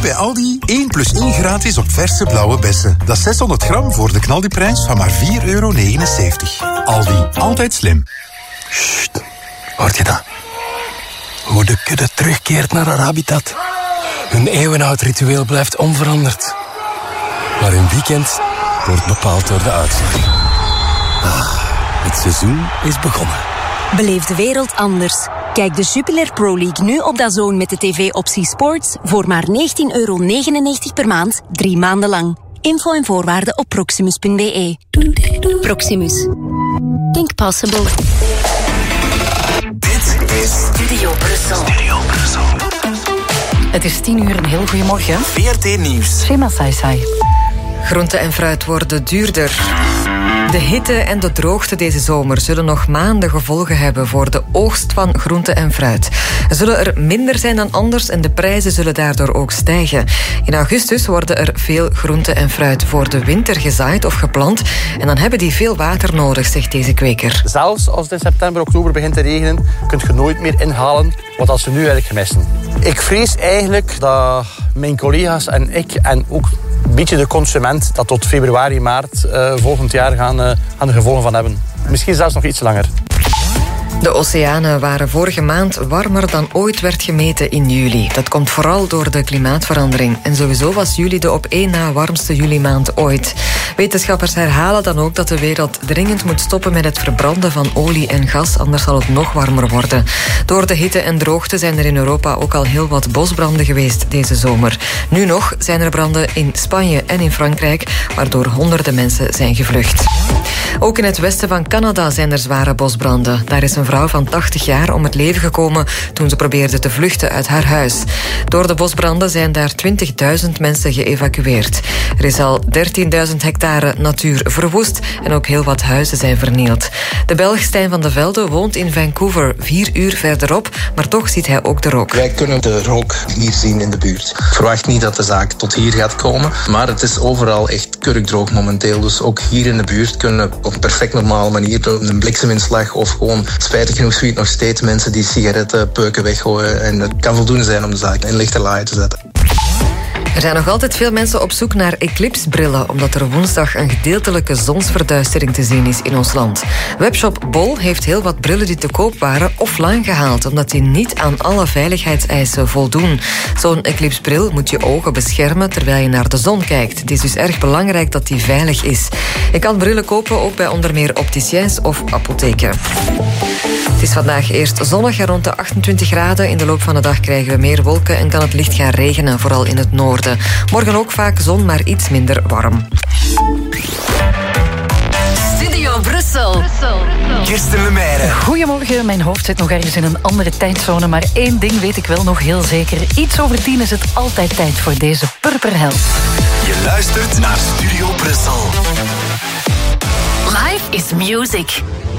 bij Aldi 1 plus 1 gratis op verse blauwe bessen. Dat is 600 gram voor de knaldiprijs van maar €4,79. Aldi, altijd slim. Sst, hoort je dat? Hoe de kudde terugkeert naar haar habitat. Hun eeuwenoud ritueel blijft onveranderd. Maar hun weekend wordt bepaald door de uitslag. Het seizoen is begonnen. Beleef de wereld anders. Kijk de Jupiler Pro League nu op DAZN met de tv-optie Sports voor maar €19,99 per maand, 3 maanden lang. Info en voorwaarden op proximus.be. Proximus. Think possible. Dit is Studio Brussel. Het is 10:00, een heel goede morgen. VRT Nieuws. Shema Saisai. Groente en fruit worden duurder. De hitte en de droogte deze zomer zullen nog maanden gevolgen hebben voor de oogst van groente en fruit. Er zullen er minder zijn dan anders en de prijzen zullen daardoor ook stijgen. In augustus worden er veel groente en fruit voor de winter gezaaid of geplant en dan hebben die veel water nodig, zegt deze kweker. Zelfs als het in september, oktober begint te regenen, kun je nooit meer inhalen wat als we nu eigenlijk gemissen. Ik vrees eigenlijk dat mijn collega's en ik en ook een beetje de consument dat tot februari, maart volgend jaar gaan er gevolgen van hebben. Misschien zelfs nog iets langer. De oceanen waren vorige maand warmer dan ooit werd gemeten in juli. Dat komt vooral door de klimaatverandering. En sowieso was juli de op één na warmste julimaand ooit. Wetenschappers herhalen dan ook dat de wereld dringend moet stoppen met het verbranden van olie en gas, anders zal het nog warmer worden. Door de hitte en droogte zijn er in Europa ook al heel wat bosbranden geweest deze zomer. Nu nog zijn er branden in Spanje en in Frankrijk, waardoor honderden mensen zijn gevlucht. Ook in het westen van Canada zijn er zware bosbranden. Daar is een vrouw van 80 jaar om het leven gekomen toen ze probeerde te vluchten uit haar huis. Door de bosbranden zijn daar 20.000 mensen geëvacueerd. Er is al 13.000 hectare natuur verwoest en ook heel wat huizen zijn vernield. De Belg Stijn van de Velde woont in Vancouver, 4 uur verderop, maar toch ziet hij ook de rook. Wij kunnen de rook hier zien in de buurt. Ik verwacht niet dat de zaak tot hier gaat komen, maar het is overal echt kurkdroog momenteel. Dus ook hier in de buurt kunnen op een perfect normale manier door een blikseminslag of gewoon spijtig genoeg zie je nog steeds mensen die sigarettenpeuken weggooien en het kan voldoende zijn om de zaak in lichte laaien te zetten. Er zijn nog altijd veel mensen op zoek naar eclipsebrillen, omdat er woensdag een gedeeltelijke zonsverduistering te zien is in ons land. Webshop Bol heeft heel wat brillen die te koop waren offline gehaald, omdat die niet aan alle veiligheidseisen voldoen. Zo'n eclipsebril moet je ogen beschermen terwijl je naar de zon kijkt. Het is dus erg belangrijk dat die veilig is. Je kan brillen kopen ook bij onder meer opticiens of apotheken. Het is vandaag eerst zonnig en rond de 28 graden. In de loop van de dag krijgen we meer wolken en kan het licht gaan regenen, vooral in het noorden. Morgen ook vaak zon, maar iets minder warm. Studio Brussel. Kirsten Lemeyre. Goedemorgen, mijn hoofd zit nog ergens in een andere tijdzone, maar één ding weet ik wel nog heel zeker. Iets over 10 is het altijd tijd voor deze purperheld. Je luistert naar Studio Brussel. Life is music.